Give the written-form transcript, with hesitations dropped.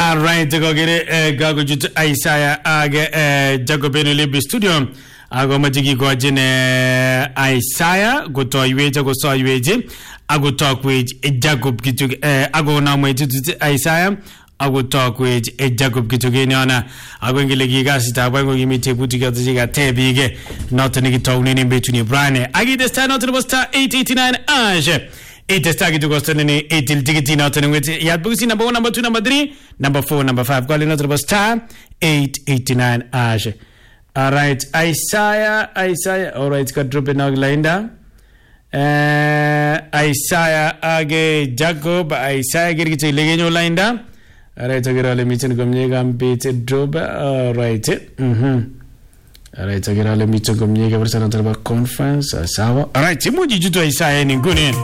Alright, gogere gago jut Isaiah age Jacobino libi studio ago majigi go jene Isaiah go to iweje go so iweje ago talk with Jacob gitu ago na mo Isaiah ago talk with Jacob gitu gene ona ago ngile giga sita ba go gimi tebu tiga tiga tebige not ni gitawni ni betuni brane agi the star not the star 889 age. It is target to go to any 8 till ticket out and with Yadbusi number 1, number 2, number 3, number 4, number 5. Calling out the star 889 Ash. Alright, Isaiah. Alright, got dropping out Linda. Isaiah Age Jacob, Isaiah get a legeno Linda. Alright, I get all the meeting Gomnegam beat drop. Alright, Alright, I get all the meeting Gomnega versus another conference. Alright, Timuji to Isaiah in good.